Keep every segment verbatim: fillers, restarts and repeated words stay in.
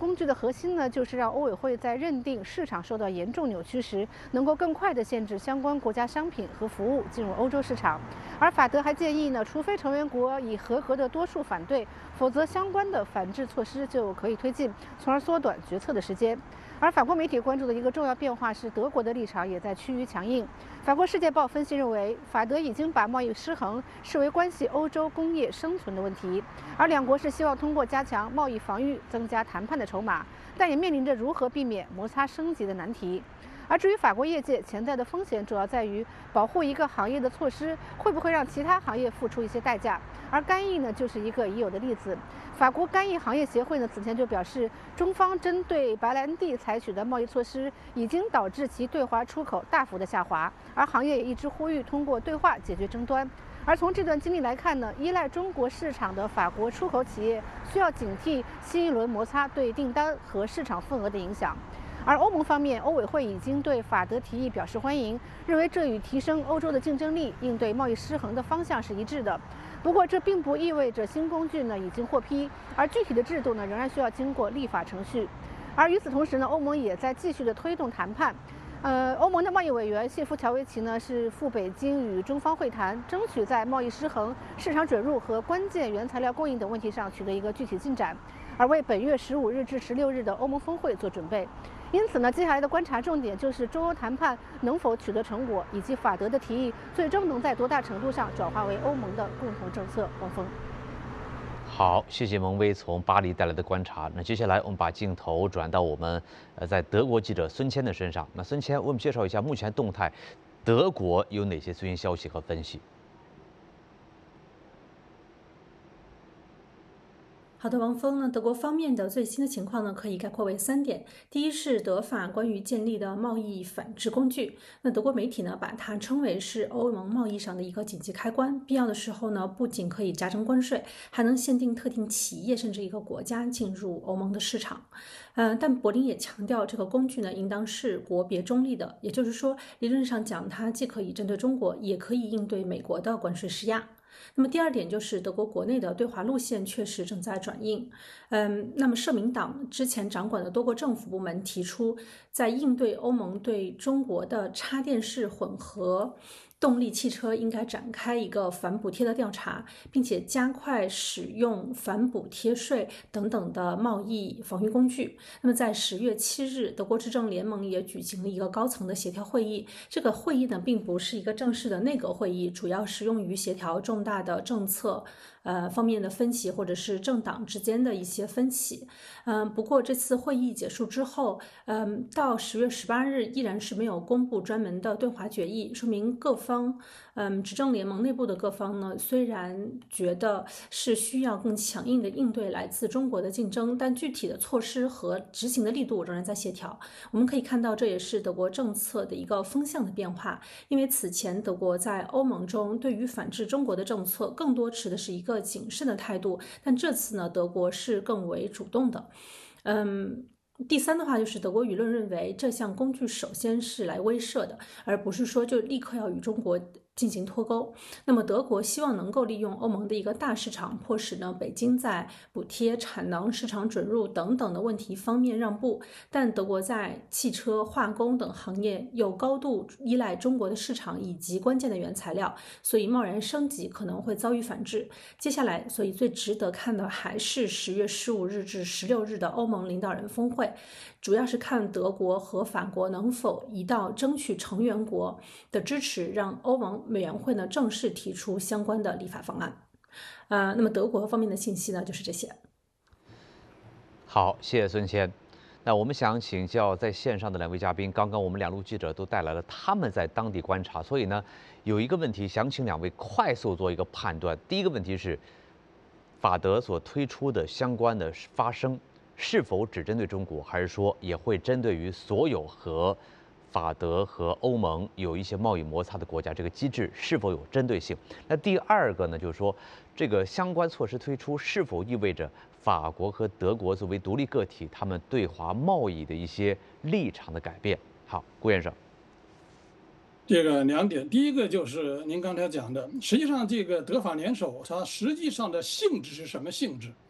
工具的核心呢，就是让欧委会在认定市场受到严重扭曲时，能够更快地限制相关国家商品和服务进入欧洲市场。而法德还建议呢，除非成员国以合格的多数反对，否则相关的反制措施就可以推进，从而缩短决策的时间。而法国媒体关注的一个重要变化是，德国的立场也在趋于强硬。法国《世界报》分析认为，法德已经把贸易失衡视为关系欧洲工业生存的问题，而两国是希望通过加强贸易防御，增加谈判的筹码，但也面临着如何避免摩擦升级的难题。而至于法国业界潜在的风险，主要在于保护一个行业的措施会不会让其他行业付出一些代价。而干邑呢，就是一个已有的例子。法国干邑行业协会呢，此前就表示，中方针对白兰地采取的贸易措施已经导致其对华出口大幅的下滑，而行业也一直呼吁通过对话解决争端。而从这段经历来看呢，依赖中国市场的法国出口企业需要警惕新一轮摩擦对订单和市场份额的影响。而欧盟方面，欧委会已经对法德提议表示欢迎，认为这与提升欧洲的竞争力、应对贸易失衡的方向是一致的。不过，这并不意味着新工具呢已经获批，而具体的制度呢仍然需要经过立法程序。而与此同时呢，欧盟也在继续的推动谈判。呃，欧盟的贸易委员谢夫乔维奇呢是赴北京与中方会谈，争取在贸易失衡、市场准入和关键原材料供应等问题上取得一个具体进展，而为本月十五日至十六日的欧盟峰会做准备。因此呢，接下来的观察重点就是中欧谈判能否取得成果，以及法德的提议最终能在多大程度上转化为欧盟的共同政策。汪峰。 好，谢谢蒙威从巴黎带来的观察。那接下来我们把镜头转到我们呃在德国记者孙谦的身上。那孙谦，为我们介绍一下目前动态，德国有哪些最新消息和分析？ 好的，王峰呢？德国方面的最新的情况呢，可以概括为三点。第一是德法关于建立的贸易反制工具，那德国媒体呢把它称为是欧盟贸易上的一个紧急开关，必要的时候呢，不仅可以加征关税，还能限定特定企业甚至一个国家进入欧盟的市场。呃，但柏林也强调，这个工具呢应当是国别中立的，也就是说，理论上讲，它既可以针对中国，也可以应对美国的关税施压。那么第二点就是德国国内的对华路线确实正在转硬。嗯，那么社民党之前掌管的多个政府部门提出，在应对欧盟对中国的插电式混合动力汽车应该展开一个反补贴的调查，并且加快使用反补贴税等等的贸易防御工具。那么在十月七日，德国执政联盟也举行了一个高层的协调会议。这个会议呢，并不是一个正式的内阁会议，主要是用于协调重大的政策呃方面的分歧，或者是政党之间的一些分歧。嗯，不过这次会议结束之后，嗯，到十月十八日依然是没有公布专门的对华决议，说明各方。嗯，执政联盟内部的各方呢，虽然觉得是需要更强硬的应对来自中国的竞争，但具体的措施和执行的力度仍然在协调。我们可以看到，这也是德国政策的一个风向的变化。因为此前德国在欧盟中对于反制中国的政策更多持的是一个谨慎的态度，但这次呢，德国是更为主动的。嗯。第三的话就是德国舆论认为这项工具首先是来威慑的，而不是说就立刻要与中国进行脱钩。那么德国希望能够利用欧盟的一个大市场，迫使呢北京在补贴、产能、市场准入等等的问题方面让步，但德国在汽车、化工等行业又高度依赖中国的市场以及关键的原材料，所以贸然升级可能会遭遇反制。接下来，所以最值得看的还是十月十五日至十六日的欧盟领导人峰会，主要是看德国和法国能否一道争取成员国的支持，让欧盟委员会呢正式提出相关的立法方案。呃，那么德国方面的信息呢就是这些。 好，谢谢孙谦。那我们想请教在线上的两位嘉宾，刚刚我们两路记者都带来了他们在当地观察，所以呢，有一个问题想请两位快速做一个判断。第一个问题是，法德所推出的相关的发声是否只针对中国，还是说也会针对于所有和法德和欧盟有一些贸易摩擦的国家？这个机制是否有针对性？那第二个呢，就是说这个相关措施推出是否意味着法国和德国作为独立个体，他们对华贸易的一些立场的改变？好，顾先生。 这个两点，第一个就是您刚才讲的，实际上这个德法联手，它实际上的性质是什么性质？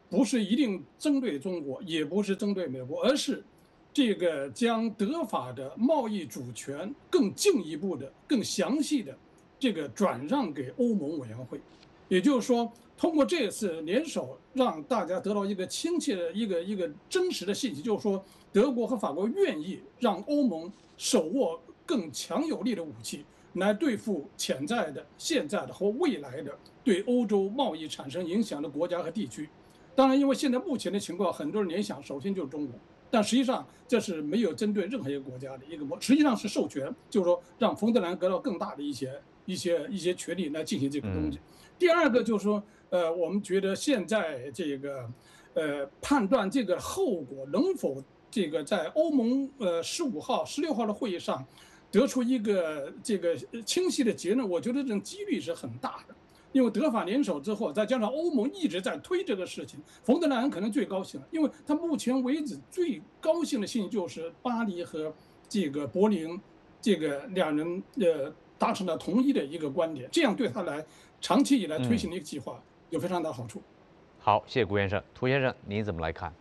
不是一定针对中国，也不是针对美国，而是这个将德法的贸易主权更进一步的、更详细的这个转让给欧盟委员会。也就是说，通过这次联手，让大家得到一个亲切的、一个一个真实的信息，就是说，德国和法国愿意让欧盟手握更强有力的武器，来对付潜在的、现在的和未来的对欧洲贸易产生影响的国家和地区。当然，因为现在目前的情况，很多人联想首先就是中国，但实际上这是没有针对任何一个国家的一个，实际上是授权，就是说让冯德莱恩得到更大的一些一些一些权利来进行这个东西。嗯、第二个就是说，呃，我们觉得现在这个，呃，判断这个后果能否这个在欧盟呃十五号、十六号的会议上得出一个这个清晰的结论，我觉得这种几率是很大的。因为德法联手之后，再加上欧盟一直在推这个事情，冯德莱恩可能最高兴了，因为他目前为止最高兴的事情就是巴黎和这个柏林，这个两人呃达成了统一的一个观点，这样对他来长期以来推行的一个计划有非常大的好处。 嗯、好，谢谢顾先生，涂先生您怎么来看？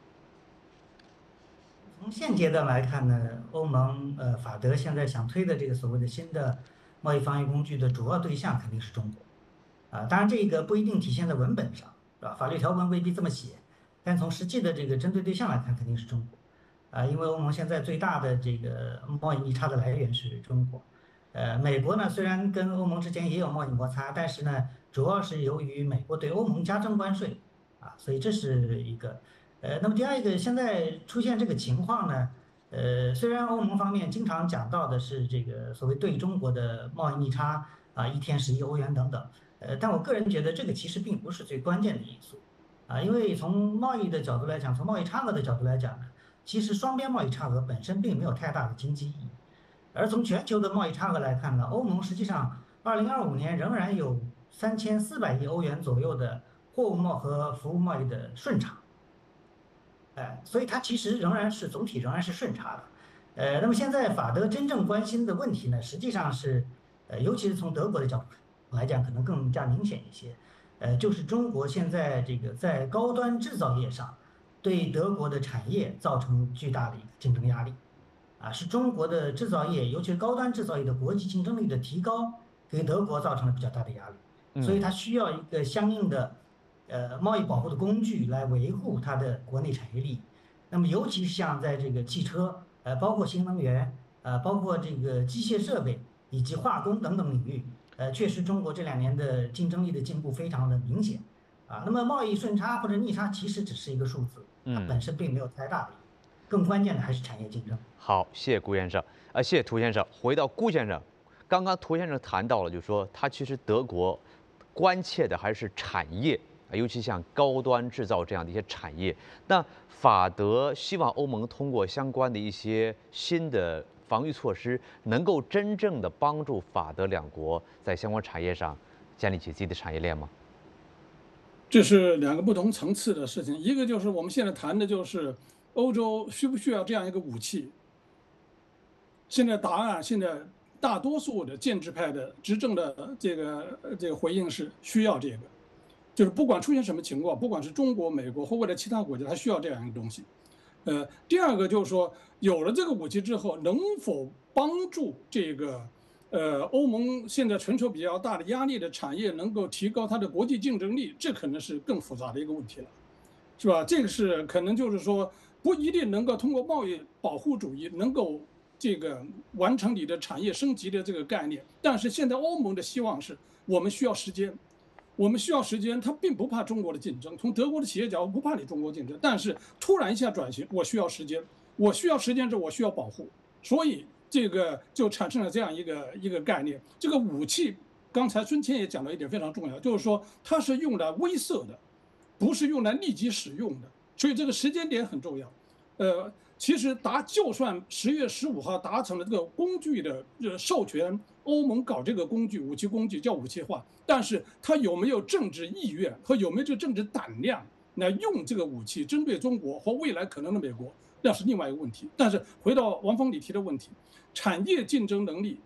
从现阶段来看呢，欧盟呃法德现在想推的这个所谓的新的贸易防御工具的主要对象肯定是中国。啊，当然这个不一定体现在文本上，是吧？法律条文未必这么写，但从实际的这个针对对象来看，肯定是中国。啊，因为欧盟现在最大的这个贸易逆差的来源是中国。呃，美国呢虽然跟欧盟之间也有贸易摩擦，但是呢，主要是由于美国对欧盟加征关税，啊，所以这是一个。呃，那么第二一个，现在出现这个情况呢，呃，虽然欧盟方面经常讲到的是这个所谓对中国的贸易逆差啊，一天十亿欧元等等。呃，但我个人觉得这个其实并不是最关键的因素，啊，因为从贸易的角度来讲，从贸易差额的角度来讲呢，其实双边贸易差额本身并没有太大的经济意义，而从全球的贸易差额来看呢，欧盟实际上二零二五年仍然有三千四百亿欧元左右的货物贸和服务贸易的顺差，哎，所以它其实仍然是总体仍然是顺差的，呃，那么现在法德真正关心的问题呢，实际上是，呃，尤其是从德国的角度来讲可能更加明显一些，呃，就是中国现在这个在高端制造业上对德国的产业造成巨大的一个竞争压力，啊，是中国的制造业，尤其是高端制造业的国际竞争力的提高，给德国造成了比较大的压力，所以它需要一个相应的呃贸易保护的工具来维护它的国内产业利益。那么尤其是像在这个汽车，呃，包括新能源，呃，包括这个机械设备以及化工等等领域。呃，确实，中国这两年的竞争力的进步非常的明显，啊，那么贸易顺差或者逆差其实只是一个数字，它本身并没有太大的意义，更关键的还是产业竞争。 好，谢谢顾先生，呃，谢谢涂先生。回到顾先生，刚刚涂先生谈到了，就是说他其实德国关切的还是产业，尤其像高端制造这样的一些产业。那法德希望欧盟通过相关的一些新的防御措施，能够真正的帮助法德两国在相关产业上建立起自己的产业链吗？ 这是两个不同层次的事情，一个就是我们现在谈的就是欧洲需不需要这样一个武器。现在答案，现在大多数的建制派的执政的这个这个回应是需要这个，就是不管出现什么情况，不管是中国、美国或未来其他国家，它需要这样一个东西。呃，第二个就是说，有了这个武器之后，能否帮助这个呃欧盟现在承受比较大的压力的产业能够提高它的国际竞争力，这可能是更复杂的一个问题了，是吧？这个是可能就是说不一定能够通过贸易保护主义能够这个完成你的产业升级的这个概念，但是现在欧盟的希望是我们需要时间。我们需要时间，他并不怕中国的竞争。从德国的企业角度不怕你中国竞争，但是突然一下转型，我需要时间，我需要时间之后我需要保护，所以这个就产生了这样一个一个概念。这个武器，刚才孙谦也讲了一点非常重要，就是说它是用来威慑的，不是用来立即使用的，所以这个时间点很重要。呃，其实达就算十月十五号达成了这个工具的呃授权。欧盟搞这个工具，武器工具叫武器化，但是它有没有政治意愿和有没有这政治胆量来用这个武器针对中国或未来可能的美国，那是另外一个问题。但是回到王峰你提的问题，产业竞争能力，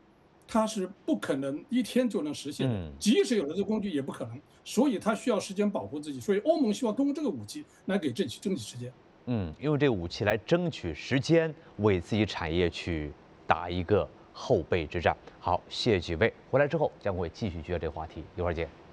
它是不可能一天就能实现的， 嗯即使有了这个工具也不可能，所以它需要时间保护自己。所以欧盟希望通过这个武器来给自己争取时间。 嗯，用这个武器来争取时间，为自己产业去打一个后备之战。好，谢谢几位，回来之后将会继续接这个话题，一会儿见。